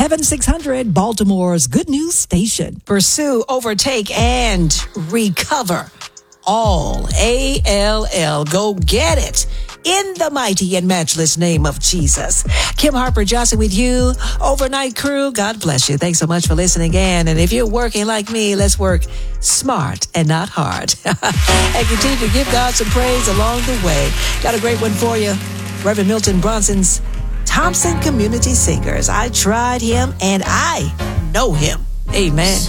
Heaven 600, Baltimore's Good News Station. Pursue, overtake, and recover all. ALL. Go get it. In the mighty and matchless name of Jesus. Kim Harper Johnson with you. Overnight crew, God bless you. Thanks so much for listening again. And if you're working like me, let's work smart and not hard. And continue to give God some praise along the way. Got a great one for you. Reverend Milton Bronson's Thompson Community Singers. I tried him and I know him. Amen.